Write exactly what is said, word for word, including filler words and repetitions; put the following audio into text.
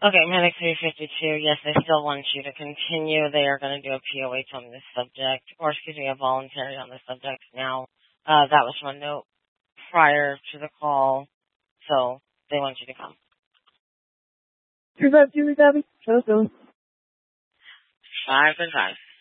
Okay, Medic three fifty-two, yes, they still want you to continue. They are going to do a P O H on this subject, or excuse me, a voluntary on this subject now. Uh, that was from a note prior to the call, so they want you to come. three five two, Gabby. Hello, Five and five.